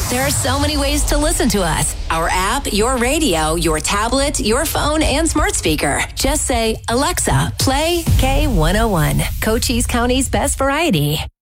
There are so many ways to listen to us. Our app, your radio, your tablet, your phone, and smart speaker. Just say, Alexa, play K101, Cochise County's best variety.